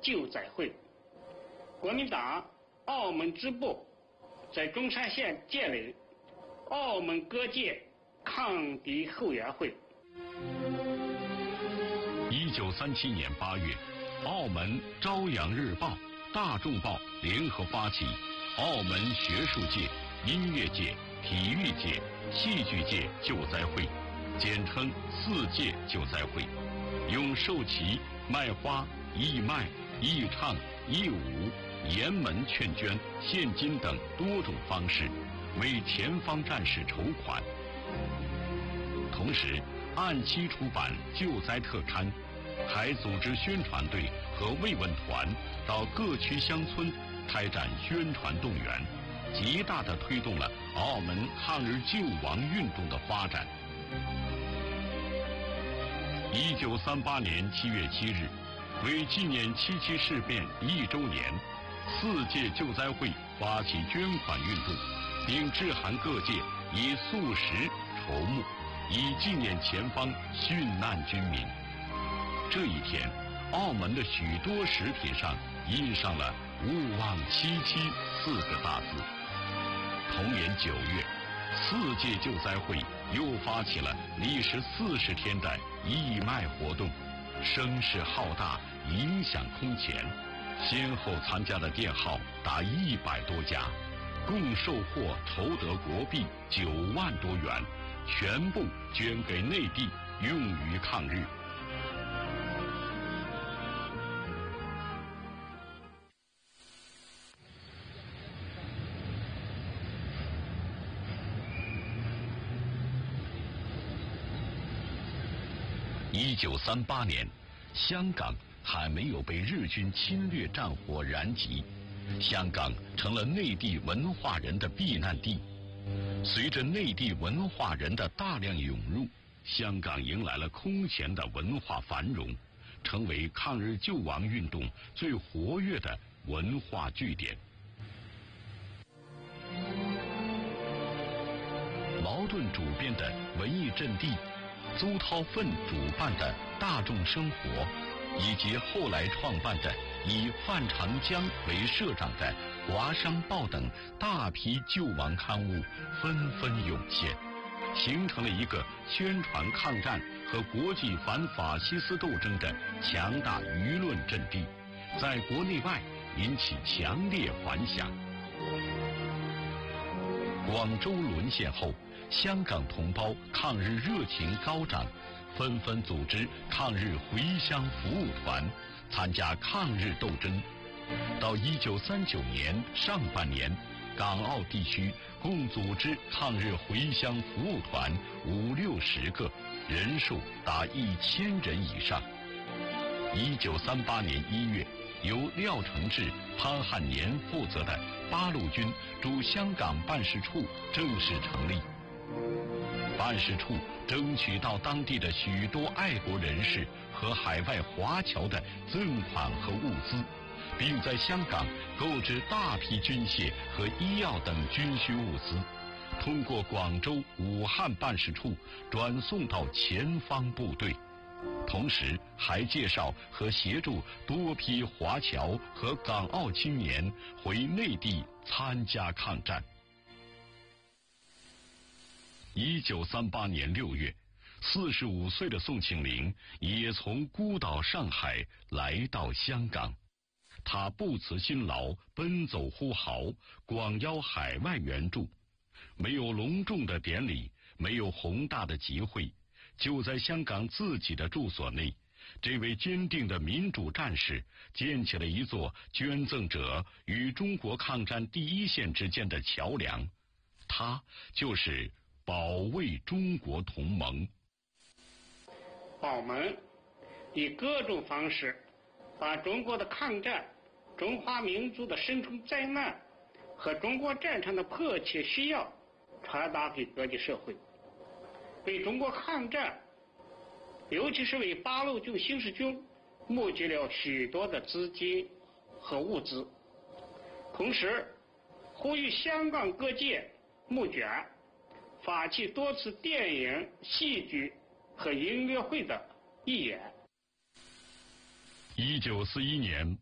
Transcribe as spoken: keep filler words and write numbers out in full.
救灾会，国民党澳门支部在中山县建立澳门各界抗敌后援会。 一九三七年八月，澳门《朝阳日报》、《大众报》联合发起澳门学术界、音乐界、体育界、戏剧界救灾会，简称四界救灾会，用授旗、卖花、义卖、义唱、义舞、沿门劝捐、现金等多种方式为前方战士筹款，同时按期出版救灾特刊，还组织宣传队和慰问团到各区乡村开展宣传动员，极大地推动了澳门抗日救亡运动的发展。一九三八年七月七日，为纪念七七事变一周年，四届救灾会发起捐款运动，并致函各界以素食筹募，以纪念前方殉难军民。这一天，澳门的许多食品上印上了“勿忘七七”四个大字。同年九月，四届救灾会又发起了历时四十天的义卖活动，声势浩大，影响空前，先后参加的店号达一百多家，共售货筹得国币九万多元，全部捐给内地，用于抗日。一九三八年，香港还没有被日军侵略战火燃及，香港成了内地文化人的避难地。随着内地文化人的大量涌入，香港迎来了空前的文化繁荣，成为抗日救亡运动最活跃的文化据点。茅盾主编的《文艺阵地》，邹韬奋主办的《大众生活》，以及后来创办的以范长江为社长的《华商报》等大批救亡刊物纷纷涌现，形成了一个宣传抗战和国际反法西斯斗争的强大舆论阵地，在国内外引起强烈反响。广州沦陷后，香港同胞抗日热情高涨，纷纷组织抗日回乡服务团，参加抗日斗争。到一九三九年上半年，港澳地区共组织抗日回乡服务团五六十个，人数达一千人以上。一九三八年一月，由廖承志、潘汉年负责的八路军驻香港办事处正式成立。办事处争取到当地的许多爱国人士和海外华侨的赠款和物资，并在香港购置大批军械和医药等军需物资，通过广州、武汉办事处转送到前方部队。同时还介绍和协助多批华侨和港澳青年回内地参加抗战。一九三八年六月，四十五岁的宋庆龄也从孤岛上海来到香港。他不辞辛劳，奔走呼号，广邀海外援助。没有隆重的典礼，没有宏大的集会，就在香港自己的住所内，这位坚定的民主战士建起了一座捐赠者与中国抗战第一线之间的桥梁。他就是保卫中国同盟。 澳门以各种方式把中国的抗战、中华民族的生存灾难和中国战场的迫切需要传达给国际社会，为中国抗战，尤其是为八路军新四军募集了许多的资金和物资，同时呼吁香港各界募捐，发起多次电影、戏剧和音乐会的义演。 一九四一年